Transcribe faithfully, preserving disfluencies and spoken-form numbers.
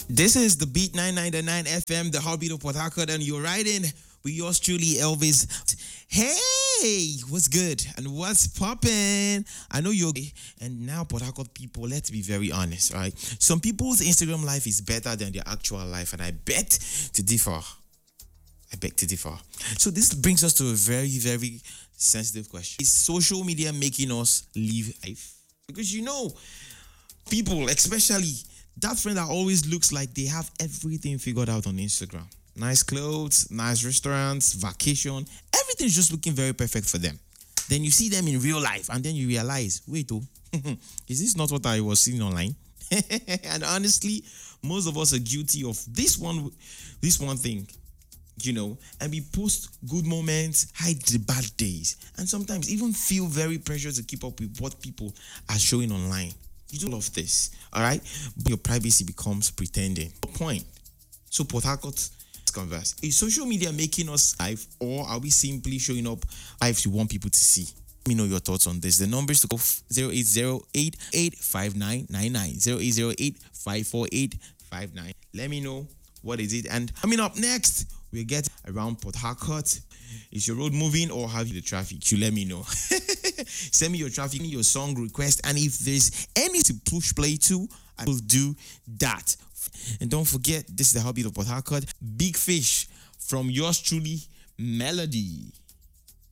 This is the Beat nine ninety-nine F M, the heartbeat of Port Harcourt, and you're riding with yours truly, Elvis. Hey, what's good and what's poppin'? I know you're, and now Port Harcourt people, let's be very honest, right? Some people's Instagram life is better than their actual life, and I bet to differ. I beg to differ. So this brings us to a very, very sensitive question: is social media making us live life? Because you know, people, especially that friend that always looks like they have everything figured out on Instagram. Nice clothes, nice restaurants, vacation, everything's just looking very perfect for them. Then you see them in real life and then you realize, wait, oh, is this not what I was seeing online? And honestly, most of us are guilty of this one, this one thing, you know, and we post good moments, hide the bad days, and sometimes even feel very pressured to keep up with what people are showing online. You do all of this, all right? But your privacy becomes pretending. Point. So Port Harcourt converse. Is social media making us live, or are we simply showing up lives we want people to see? Let me know your thoughts on this. The numbers to go zero eight zero eight eight five nine nine nine zero eight zero eight five four eight five nine. Let me know what is it. And coming up next, we'll get around Port Harcourt. Is your road moving or have you the traffic? You let me know. Send me your traffic, your song request, and if there's any to push play to, I will do that. And don't forget, this is the hobby of Port Harcourt. Big Fish from yours truly, Melody.